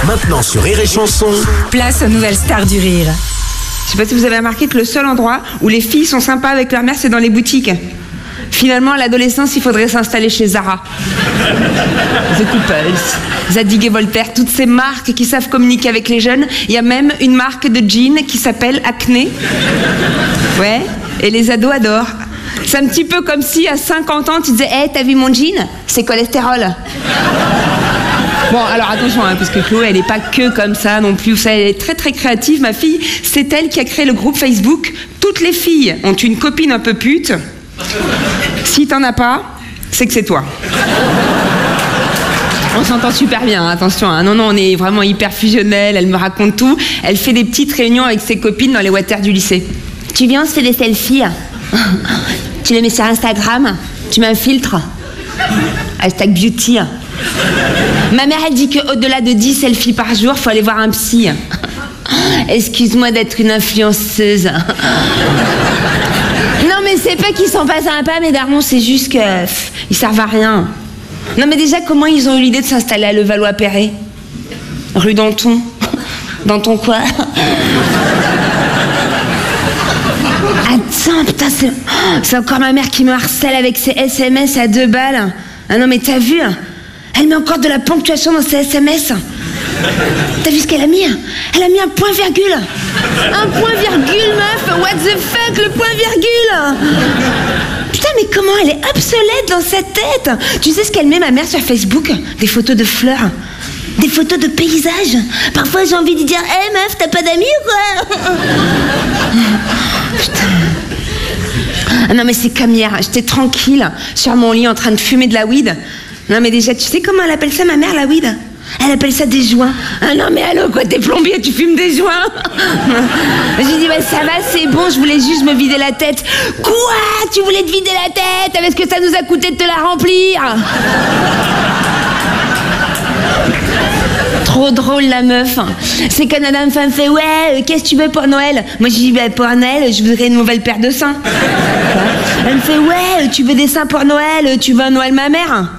Maintenant sur Rire et Chanson. Place aux nouvelles stars du rire. Je sais pas si vous avez remarqué que le seul endroit où les filles sont sympas avec leur mère, c'est dans les boutiques. Finalement, à l'adolescence, il faudrait s'installer chez Zara, The Couples, Zadig et Voltaire, toutes ces marques qui savent communiquer avec les jeunes. Il y a même une marque de jeans qui s'appelle Acné. Ouais, et les ados adorent. C'est un petit peu comme si à 50 ans, tu disais « Hey, t'as vu mon jean? C'est cholestérol ». Bon, alors attention, hein, parce que Chloé, elle n'est pas que comme ça non plus. Vous savez, elle est très très créative, ma fille. C'est elle qui a créé le groupe Facebook. Toutes les filles ont une copine un peu pute. Si t'en as pas, c'est que c'est toi. On s'entend super bien, hein, attention. Hein. Non, on est vraiment hyper fusionnels. Elle me raconte tout. Elle fait des petites réunions avec ses copines dans les water du lycée. Tu viens, on se fait des selfies. Tu les mets sur Instagram. Tu mets un filtre. Hashtag beauty. Ma mère, elle dit qu'au-delà de 10 selfies par jour, faut aller voir un psy. Excuse-moi d'être une influenceuse. Non, mais c'est pas qu'ils sont pas sympas, mes darons, c'est juste que ils servent à rien. Non, mais déjà, comment ils ont eu l'idée de s'installer à Levallois-Perret? Rue Danton. Danton quoi? Attends, putain, c'est encore ma mère qui me harcèle avec ses SMS à 2 balles. Ah non, mais t'as vu? Elle met encore de la ponctuation dans ses SMS. T'as vu ce qu'elle a mis? Elle a mis un point virgule. Un point virgule, meuf. What the fuck, le point virgule? Putain, mais comment elle est obsolète dans sa tête? Tu sais ce qu'elle met, ma mère, sur Facebook? Des photos de fleurs. Des photos de paysages. Parfois, j'ai envie de dire « Hey, meuf, t'as pas d'amis ou quoi ?» Putain. Ah non, mais c'est comme hier. J'étais tranquille sur mon lit en train de fumer de la weed. Non, mais déjà, tu sais comment elle appelle ça, ma mère, la weed? Elle appelle ça des joints. Ah non, mais allô, quoi, t'es plombier, tu fumes des joints? J'ai dit, bah ça va, c'est bon, je voulais juste me vider la tête. Quoi? Tu voulais te vider la tête? Avec ce que ça nous a coûté de te la remplir? Trop drôle, la meuf. C'est quand la dame femme fait, ouais, qu'est-ce que tu veux pour Noël? Moi, je dis, bah pour Noël, je voudrais une nouvelle paire de seins. Elle me fait, ouais, tu veux des seins pour Noël? Tu veux un Noël ma mère?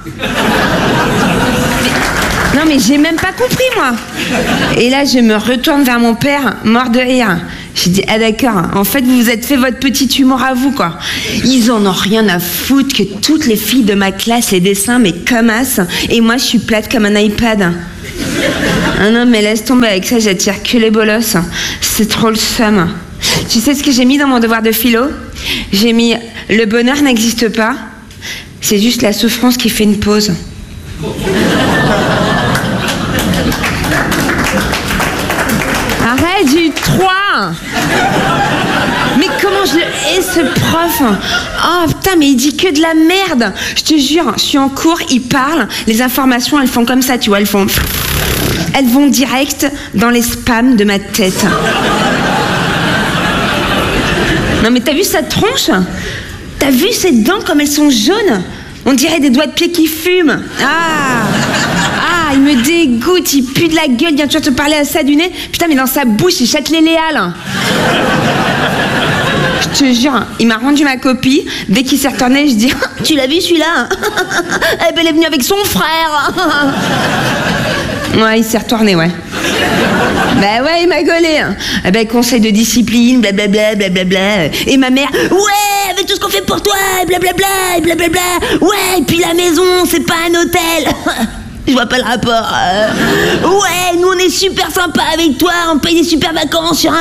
Non, mais j'ai même pas compris, moi. Et là, je me retourne vers mon père, mort de rire. J'ai dit, ah d'accord, en fait, vous vous êtes fait votre petit humour à vous, quoi. Ils en ont rien à foutre que toutes les filles de ma classe aient des seins, mais comme as, et moi, je suis plate comme un iPad. Ah non, mais laisse tomber, avec ça, j'attire que les bolosses. C'est trop le seum. Tu sais ce que j'ai mis dans mon devoir de philo? J'ai mis, le bonheur n'existe pas, c'est juste la souffrance qui fait une pause. Arrête, j'ai eu 3. Mais comment je le hais, ce prof? Oh putain, mais il dit que de la merde. Je te jure, je suis en cours, il parle, les informations, elles font comme ça, tu vois, elles vont direct dans les spams de ma tête. Non mais t'as vu sa tronche? T'as vu ses dents comme elles sont jaunes? On dirait des doigts de pied qui fument. Ah, il me dégoûte, il pue de la gueule. Viens, tu vas te parler à ça du nez. Putain, mais dans sa bouche, c'est Châtelet-Léal. Je te jure, il m'a rendu ma copie. Dès qu'il s'est retourné, je dis, tu l'as vu celui-là? Eh ben, elle est venue avec son frère. Ouais, il s'est retourné, ouais. Bah ouais, il m'a gaulé. Eh ben, conseil de discipline, blablabla, blablabla. Et ma mère, ouais, avec tout ce qu'on fait pour toi, blablabla, blablabla. Ouais, et puis la maison, c'est pas un hôtel. Je vois pas le rapport. Ouais, nous on est super sympa avec toi, on paye des super vacances sur un